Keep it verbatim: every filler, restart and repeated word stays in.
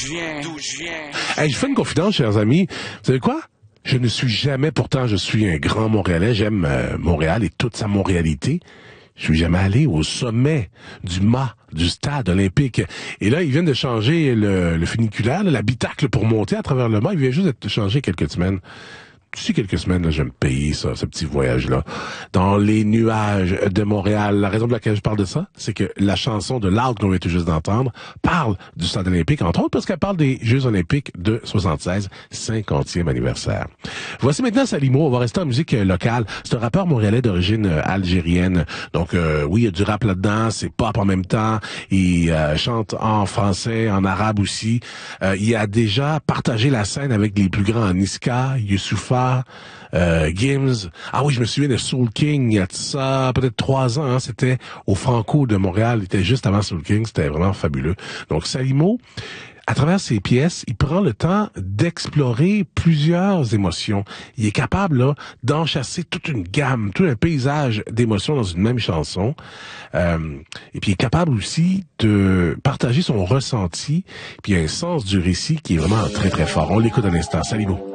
viens, d'où je viens. Hey, je fais une confidence, chers amis. Vous savez quoi? Je ne suis jamais, pourtant je suis un grand Montréalais, j'aime euh, Montréal et toute sa montréalité. Je suis jamais allé au sommet du mât du stade olympique. Et là, ils viennent de changer le, le funiculaire, l'habitacle pour monter à travers le mât. Il vient juste d'être changé quelques semaines. D'ici quelques semaines, là, je vais me payer ça, ce petit voyage-là, dans les nuages de Montréal. La raison pour laquelle je parle de ça, c'est que la chanson de Loud qu'on vient tout juste d'entendre parle du stade olympique, entre autres parce qu'elle parle des Jeux olympiques de soixante-seize, cinquantième anniversaire. Voici maintenant Salimo, on va rester en musique locale. C'est un rappeur montréalais d'origine algérienne. Donc euh, oui, il y a du rap là-dedans, c'est pop en même temps. Il euh, chante en français, en arabe aussi. Euh, il a déjà partagé la scène avec les plus grands, Niska, Youssoupha, Euh, Gims. Ah oui, je me souviens de Soul King il y a ça peut-être trois ans. Hein, c'était au Franco de Montréal. Il était juste avant Soul King. C'était vraiment fabuleux. Donc Salimo, à travers ses pièces, il prend le temps d'explorer plusieurs émotions. Il est capable là d'enchasser toute une gamme, tout un paysage d'émotions dans une même chanson. Euh, et puis il est capable aussi de partager son ressenti. Puis il y a un sens du récit qui est vraiment très très fort. On l'écoute un instant. Salimo.